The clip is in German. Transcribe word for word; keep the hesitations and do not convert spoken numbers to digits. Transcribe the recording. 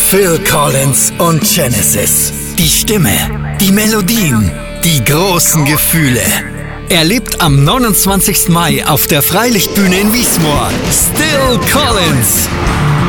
Phil Collins und Genesis. Die Stimme, die Melodien, die großen Gefühle. Erlebt am neunundzwanzigsten Mai auf der Freilichtbühne in Wiesmoor Still Collins.